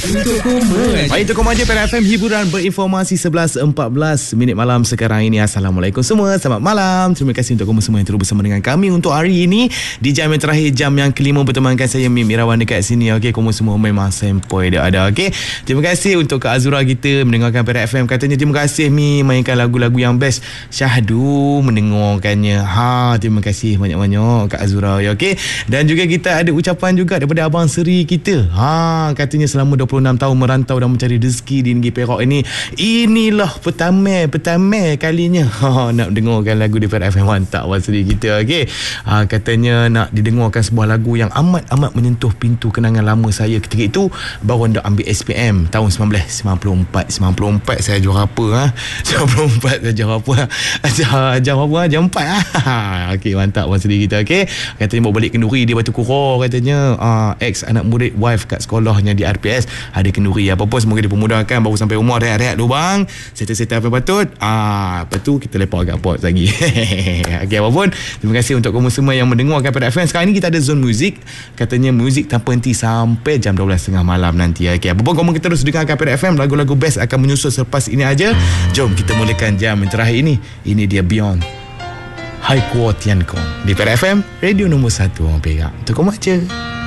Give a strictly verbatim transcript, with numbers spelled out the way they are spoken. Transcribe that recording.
Untuk Koma. Baik, Untuk Koma je Perak F M, hiburan berinformasi sebelas empat belas minit malam sekarang ini. Assalamualaikum semua, selamat malam. Terima kasih untuk kamu semua yang terus bersama dengan kami untuk hari ini. Di jam yang terakhir, jam yang kelima, bertemankan saya Mim Irawan dekat sini. Okey, kamu semua memang sempoi dia ada. Okey, terima kasih untuk Kak Azura kita mendengarkan Perak F M. Katanya terima kasih Mi mainkan lagu-lagu yang best. Syahdu mendengarkannya. Ha, terima kasih banyak-banyak Kak Azura. Ya, okey. Dan juga kita ada ucapan juga daripada Abang Seri kita. Ha, katanya selama dua puluh enam tahun merantau dan mencari rezeki di negeri Perak ini, inilah pertama pertama kalinya ha, nak dengarkan lagu di Perak F M. Mantap Abang Seri kita. Okey. Ha, katanya nak didengarkan sebuah lagu yang amat-amat menyentuh pintu kenangan lama saya ketika itu baru hendak ambil S P M tahun sembilan belas sembilan puluh empat. sembilan puluh empat saya juara apa ha? sembilan puluh empat saya juara apa? Jam apa? Jam empat ha. Okey, mantap Abang Seri kita. Okey. Katanya bawa balik kenduri di Batu Kura katanya. Uh, ex anak murid wife kat sekolahnya di R P S ada kenduri. Apa pun semoga dipermudahkan, baru sampai rumah rehat-rehat dulu bang, settle-settle apa patut. Ah, lepas tu kita lepak kat port lagi. Okey, apa pun terima kasih untuk kamu semua yang mendengarkan pada F M. Sekarang ni kita ada zone muzik, katanya muzik tanpa henti sampai jam dua belas tiga puluh malam nanti. Okey, apa pun kamu kita terus dengarkan pada F M. Lagu-lagu best akan menyusul selepas ini aja. Jom kita mulakan jam yang terakhir ini. Ini dia Beyond Hai Kuo Tian Kong di Perak F M, radio nombor satu orang Perak. Untuk kamu aja.